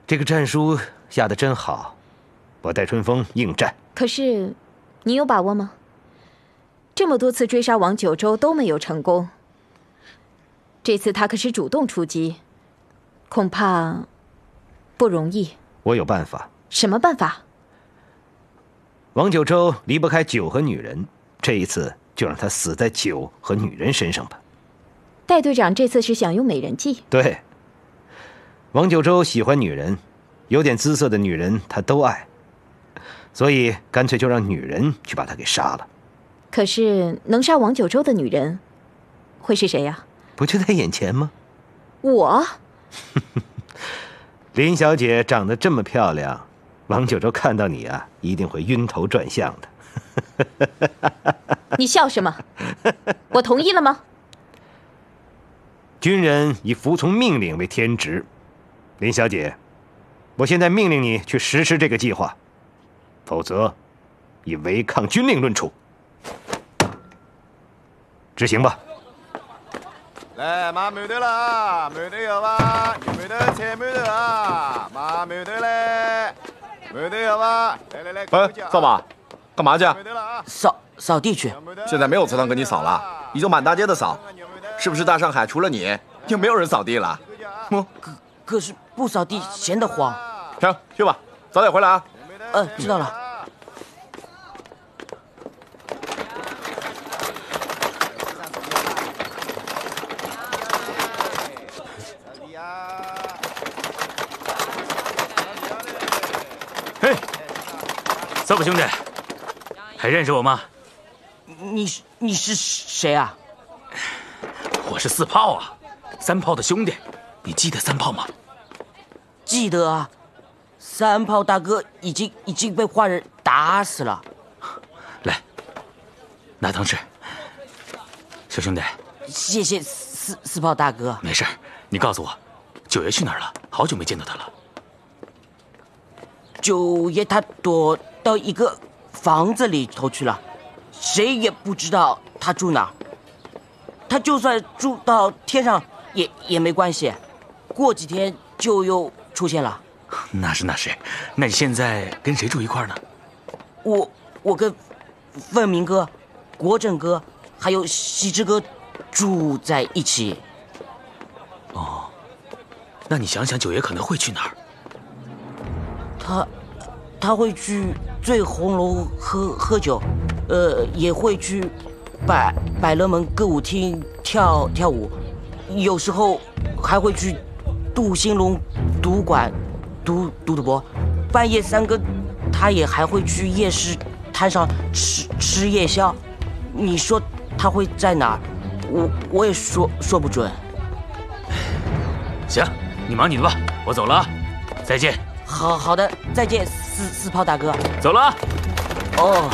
这个战书下得真好，我带春风应战。 可是，你有把握吗？这么多次追杀王九州都没有成功，这次他可是主动出击，恐怕不容易。 我有办法。 什么办法？ 王九州离不开酒和女人，这一次就让他死在酒和女人身上吧。 戴队长这次是想用美人计？ 对。王九州喜欢女人，有点姿色的女人他都爱，所以干脆就让女人去把他给杀了。 可是能杀王九州的女人会是谁呀？ 不就在眼前吗？ 我。 林小姐长得这么漂亮，王九州看到你啊，一定会晕头转向的。 你笑什么？我同意了吗？ 军人以服从命令为天职，林小姐，我现在命令你去实施这个计划，否则以违抗军令论处。执行吧。 来，马慢点啦，慢点好吧，慢点，车慢点啊，慢点嘞，慢点好吧，来。 哎，扫把，干嘛去？ 扫地去。 现在没有祠堂给你扫了，你就满大街的扫，是不是大上海除了你，就没有人扫地了？ 可是不扫地闲得慌。 行，去吧，早点回来啊。 知道了。 嘿，扫把兄弟，还认识我吗？ 你是谁啊？ 我是四炮啊，三炮的兄弟。你记得三炮吗？ 记得啊，三炮大哥已经被坏人打死了。 来，拿汤吃。小兄弟， 谢谢四炮大哥。 没事，你告诉我，九爷去哪儿了？好久没见到他了。 九爷他躲到一个房子里头去了，谁也不知道他住哪儿。他就算住到天上也没关系，过几天就又出现了。 那是。那你现在跟谁住一块呢？ 我跟奋明哥、国正哥还有喜之哥住在一起。 哦，那你想想九爷可能会去哪儿？ 他会去醉红楼喝酒，也会去百乐门歌舞厅跳舞，有时候还会去杜兴龙赌馆赌博，半夜3更他也还会去夜市摊上吃夜宵。你说他会在哪儿？我也说不准。 行，你忙你的吧，我走了啊，再见。 好的，再见，四炮大哥。 走了啊。 哦。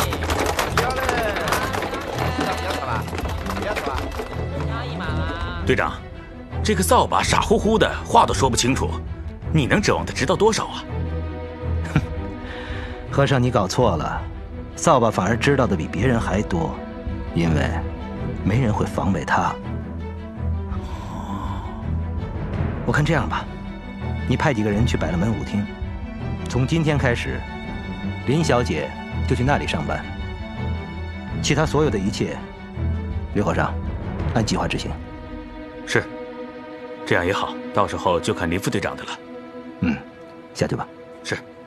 队长，这个扫把傻乎乎的，话都说不清楚，你能指望他知道多少啊？ 哼，和尚，你搞错了，扫把反而知道的比别人还多，因为没人会防备他。我看这样吧，你派几个人去百乐门舞厅，从今天开始，林小姐就去那里上班，其他所有的一切，刘和尚按计划执行。 是，这样也好，到时候就看林副队长的了。 下去吧。 是。